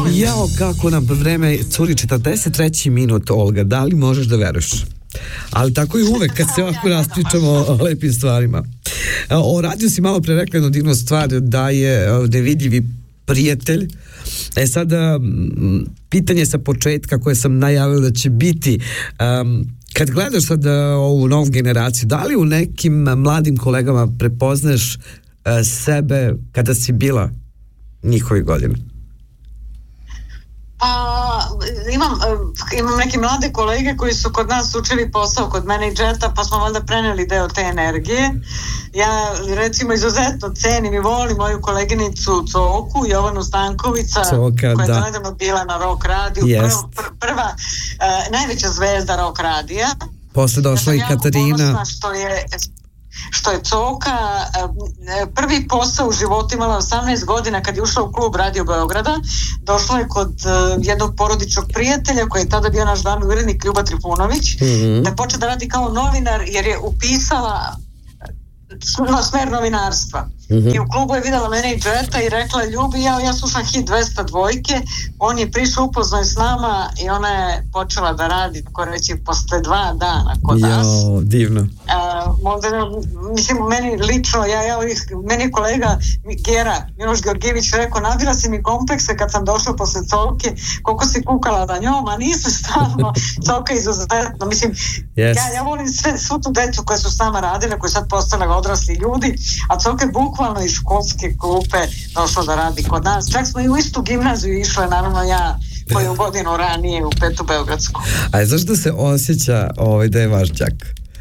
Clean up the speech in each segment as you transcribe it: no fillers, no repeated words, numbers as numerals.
Jao, kako nam vreme curi, 43. minut, Olga, da li možeš da veruješ? Ali tako i uvek kad se ovako raspričamo o lepim stvarima. O radiju si malo pre rekla jednu divnu stvar, da je nevidljivi prijatelj. Sada pitanje sa početka koje sam najavila da će biti, kad gledaš sad ovu novu generaciju, da li u nekim mladim kolegama prepoznaješ sebe kada si bila njihovih godina? Imam neke mlade kolege koji su kod nas učili posao kod mene i Džeta, pa smo valjda preneli deo te energije. Ja recimo izuzetno cenim i volim moju koleginicu Coku, Jovanu Stankovića, koja je nedavno bila na Rock radiju, prva najveća zvezda Rock radija. Posle došla i Katarina. Što je Coka prvi posao u životu imala 18 godina kad je ušla u klub Radio Beograda. Došla je kod jednog porodičnog prijatelja koji je tada bio naš glavni urednik Ljuba Trifunović, da počne da radi kao novinar jer je upisala smer novinarstva. I u klubu je videla mene i Džeta i rekla: Ljubi, ja slušam hit 202, on je prišao, upoznao s nama i ona je počela da radi, tako reći, posle 2 dana kod nas. Divno. Mislim, meni lično, meni kolega Gera Miloš Georgijević rekao: nabila si mi komplekse kad sam došla posle Coke, koliko si kukala da njom, a nisam stvarno. Coka izuzetno, mislim, ja volim svu tu decu koje su s nama radile, koje sad postale odrasli ljudi, a Coka je bukvalno iz školske klupe došla da radi kod nas. Čak smo i u istu gimnaziju išle, naravno ja koju godinu ranije u Petu Beogradsku. A zašto se osjeća da je vaš đak?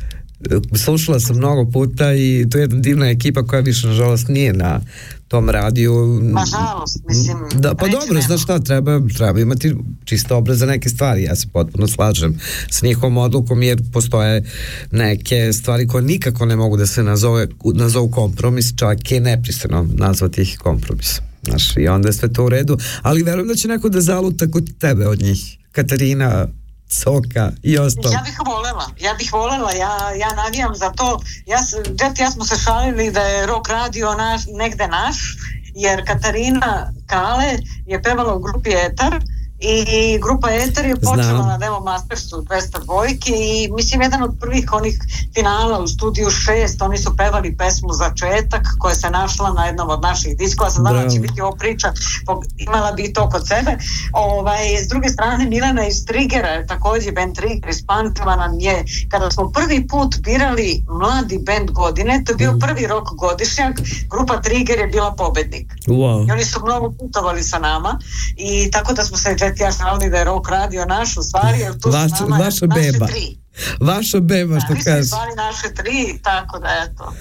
Slušala sam mnogo puta i to je jedna divna ekipa koja više nažalost nije na tom radiju. Nažalost, mislim. Da, pa dobro, znaš šta, treba imati čisto obraz za neke stvari, ja se potpuno slažem s njihovom odlukom, jer postoje neke stvari koje nikako ne mogu da se nazovu kompromis, čak je nepristojno nazvati ih kompromis. Znaš, i onda je sve to u redu, ali verujem da će neko da zaluta kod tebe od njih. Katarina, Coka i ostalo. Ja bih volela, ja navijam za to. Ja smo se šalili da je Rock radio negde naš, jer Katarina Kale je pevala u grupi Etar i grupa Etar je počela na Demo Mastersu 202 i mislim jedan od prvih onih finala u studiju 6, oni su pevali pesmu Začetak koja se našla na jednom od naših diskova. Sam znala da će biti ovo priča, imala bi to kod sebe. S druge strane, Milena iz Triggera, također band Trigger iz Pančeva, nam je, kada smo prvi put birali mladi band godine, to je bio prvi rock godišnjak, grupa Trigger je bila pobednik. I oni su mnogo putovali sa nama i tako da smo se ja sam da je Rock radio naš, u stvari, jer tu su nama naše tri. Vaša beba, što kaže. Mi su naše tri, tako da eto.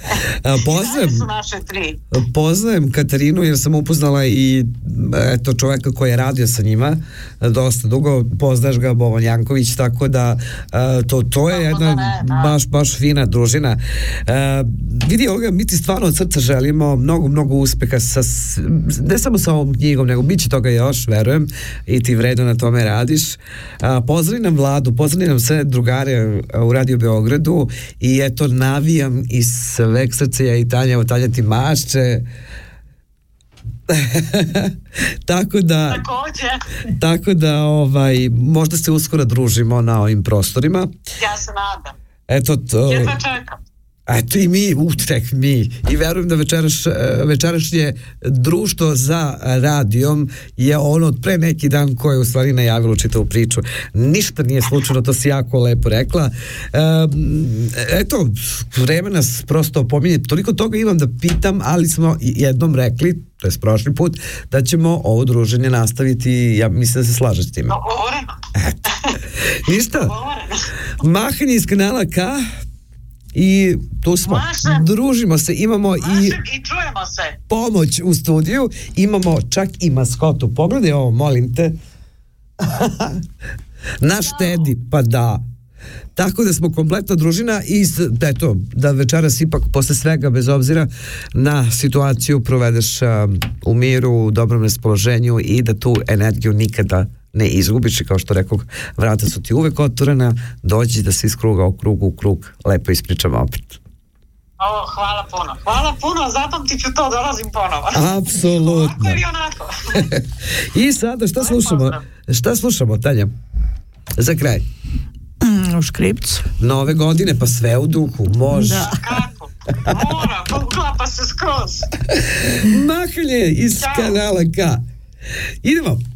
Su naše tri. Poznajem Katarinu jer sam upoznala i eto čoveka koji je radio sa njima dosta dugo, poznaš ga, Boban Janković, tako da to je jedna baš fina družina. Vidi, Olga, mi ti stvarno od srca želimo mnogo uspeha ne samo sa ovom knjigom, nego bit će toga još, verujem, i ti vredno na tome radiš. Pozdravi nam Vladu, pozdravi nam sve drugare u Radio Beogradu i eto navijam iz sveg srca ja i Tanja, Tanja ti mašće. Tako da možda se uskoro družimo na ovim prostorima. Ja se nadam. Eto to. Jedva čekam. Eto i mi, i verujem da večerašnje društvo za radijom je ono od pre neki dan koje je u stvari najavilo čitavu priču. Ništa nije slučajno, to si jako lepo rekla. Eto, vreme nas prosto opominje. Toliko toga imam da pitam, ali smo jednom rekli, to je prošli put, da ćemo ovo druženje nastaviti, ja mislim da se slažeš s time. Dogovoreno. Ništa. Mahanje iz kanala K. I tu smo, družimo se, imamo i čujemo se. Pomoć u studiju, imamo čak i maskotu. Pogledaj ovo, molim te. Naš Tedi, pa da. Tako da smo kompletna družina i eto, da večeras ipak posle svega, bez obzira na situaciju, provedeš u miru, u dobrom raspoloženju i da tu energiju nikada ne izgubiš i kao što rekao, vrata su ti uvek otvorena, dođi da se iz kruga u krug lepo ispričamo opet. Hvala puno, zapamtit ću to, dolazim ponovo. Apsolutno. Ovako ili onako. I sada šta slušamo, Tanja? Za kraj. U škripcu. Nove godine, pa sve u duhu, može. Da. Kako? Mora, uklapa se skroz. Mahlje iz kanala K. Idemo.